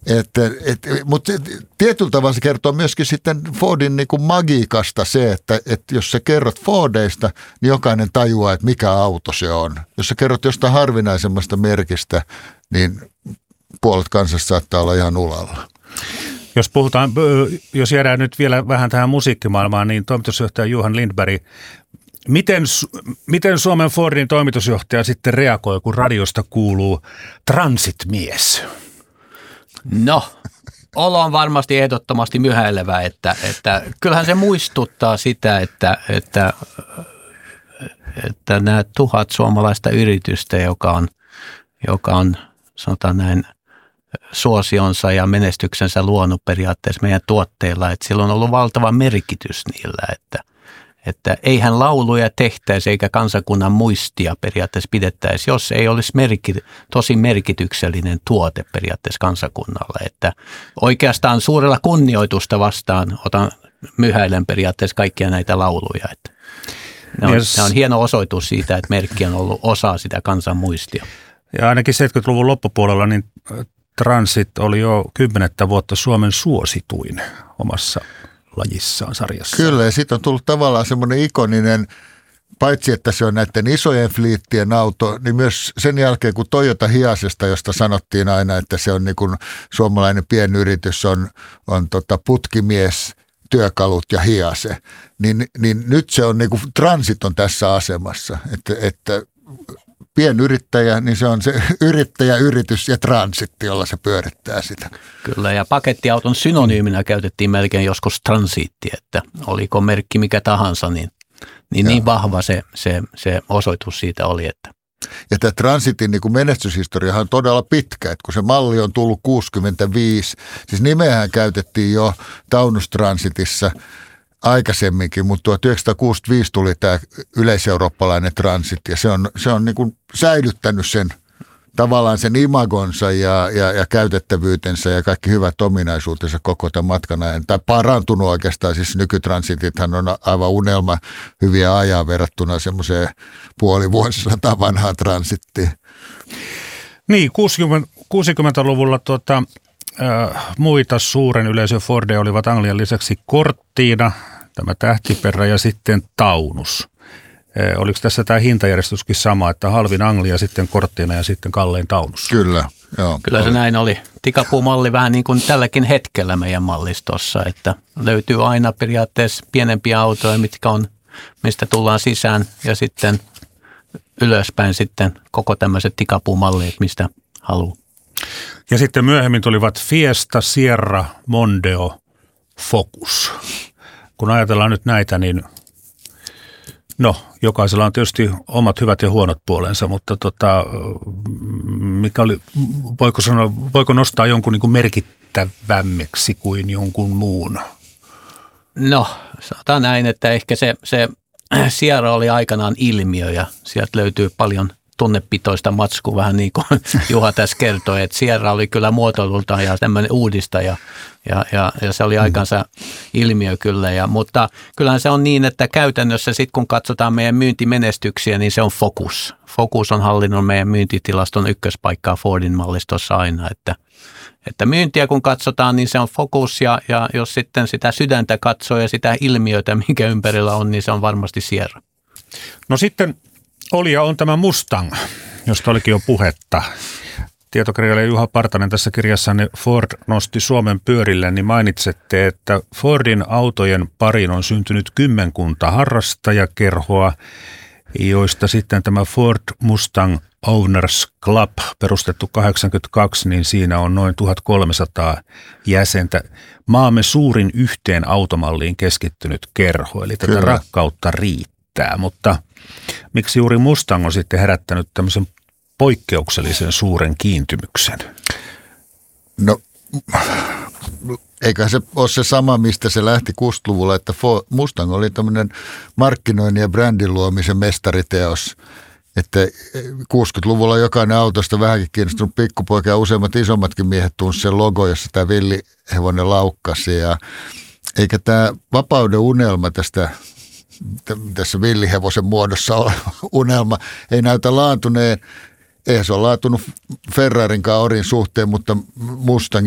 Mutta tietyllä tavalla se kertoo myöskin sitten Fordin niin kuin magiikasta se, että jos sä kerrot Fordeista, niin jokainen tajuaa, että mikä auto se on. Jos sä kerrot jostain harvinaisemmasta merkistä, niin puolet kansasta saattaa olla ihan ulalla. Jos jäädään nyt vielä vähän tähän musiikkimaailmaan, niin toimitusjohtaja Johan Lindberg, miten Suomen Fordin toimitusjohtaja sitten reagoi, kun radiosta kuuluu transitmies? No, olo on varmasti ehdottomasti myhäilevä, että kyllähän se muistuttaa sitä, että nämä 1000 suomalaista yritystä, joka on sanotaan näin, suosionsa ja menestyksensä luonut periaatteessa meidän tuotteilla, että sillä on ollut valtava merkitys niillä, että eihän lauluja tehtäisi eikä kansakunnan muistia periaatteessa pidettäisi, jos ei olisi tosi merkityksellinen tuote periaatteessa kansakunnalle. Että oikeastaan suurella kunnioitusta vastaan myhäilen periaatteessa kaikkia näitä lauluja. Että ne on hieno osoitus siitä, että merkki on ollut osa sitä kansan muistia. Ja ainakin 70-luvun loppupuolella niin Transit oli jo 10 vuotta Suomen suosituin omassa lajissaan, sarjassa. Kyllä, ja siitä on tullut tavallaan semmoinen ikoninen, paitsi että se on näiden isojen fliittien auto, niin myös sen jälkeen, kun Toyota Hiasesta, josta sanottiin aina, että se on niin kuin suomalainen pienyritys, on putkimies, työkalut ja Hiase, niin nyt se on niin kuin Transit on tässä asemassa, että pienyrittäjä, niin se on se yrittäjäyritys ja transitti, jolla se pyörittää sitä. Kyllä, ja pakettiauton synonyyminä käytettiin melkein joskus transiitti, että oliko merkki mikä tahansa, niin vahva se osoitus siitä oli. Että. Ja tämä transitin niin menestyshistoriahan on todella pitkä, että kun se malli on tullut 65, siis nimeähän käytettiin jo Taunus Transitissa aikaisemminkin, mutta 1965 tuli tämä yleiseurooppalainen transit ja se on niin kuin säilyttänyt sen tavallaan sen imagonsa ja käytettävyytensä ja kaikki hyvät ominaisuutensa koko tämän matkan ajan. Tai parantunut oikeastaan, siis nykytransitithan on aivan unelma hyviä ajaa verrattuna semmoiseen puolivuosisataan vanhaan transittiin. Niin, 60-luvulla muita suuren yleisön Fordeja olivat Anglian lisäksi Cortina, tämä tähtiperä ja sitten Taunus. Oliko tässä tämä hintajärjestyskin sama, että halvin Anglia, sitten Cortina ja sitten kallein Taunus? Kyllä, joo. Kyllä se näin oli. Tikapuumalli vähän niin kuin tälläkin hetkellä meidän mallistossa, että löytyy aina periaatteessa pienempiä autoja, mistä tullaan sisään ja sitten ylöspäin sitten koko tämmöiset tikapuumallit, mistä haluaa. Ja sitten myöhemmin tulivat Fiesta, Sierra, Mondeo, Focus. Kun ajatellaan nyt näitä, niin jokaisella on tietysti omat hyvät ja huonot puolensa, mutta mikä oli, voiko nostaa jonkun niin kuin merkittävämmäksi kuin jonkun muun? No, sanotaan näin, että ehkä se Sierra oli aikanaan ilmiö ja sieltä löytyy paljon tunnepitoista matskua, vähän niin kuin Juha tässä kertoi, että Sierra oli kyllä muotoilultaan ja tämmöinen uudistaja ja se oli aikansa ilmiö kyllä. Mutta kyllähän se on niin, että käytännössä sitten kun katsotaan meidän myyntimenestyksiä, niin se on Focus. Focus on hallinnut meidän myyntitilaston ykköspaikkaa Fordin mallistossa aina, että myyntiä kun katsotaan, niin se on Focus ja jos sitten sitä sydäntä katsoo ja sitä ilmiötä, minkä ympärillä on, niin se on varmasti Sierra. No sitten oli ja on tämä Mustang, josta olikin jo puhetta. Tietokirjailija Juha Partanen tässä kirjassanne Ford nosti Suomen pyörille, niin mainitsette, että Fordin autojen pariin on syntynyt 10 harrastajakerhoa, joista sitten tämä Ford Mustang Owners Club, perustettu 82, niin siinä on noin 1300 jäsentä. Maamme suurin yhteen automalliin keskittynyt kerho, eli tätä rakkautta riittää, mutta miksi juuri Mustang on sitten herättänyt tämmöisen poikkeuksellisen suuren kiintymyksen? No, eikä se ole se sama, mistä se lähti 60-luvulla, että Mustang oli tämmöinen markkinoinnin ja brändin luomisen mestariteos. Että 60-luvulla jokainen autosta vähänkin kiinnostunut pikkupoika ja useimmat isommatkin miehet tunsi sen logo, jossa tämä villihevonen laukkasi. Ja eikä tämä vapauden unelma tässä villihevosen muodossa oleva unelma ei näytä laantuneen. Eihän se ole laatunut Ferrarin Orin suhteen, mutta Mustang